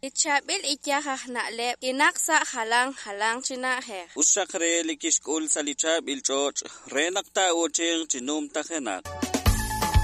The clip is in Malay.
Ichabil ikyahah na'leb inaksa halang chinahe. Ushakre likishkul salichab ilchoch renak ta oching chinum tahenak.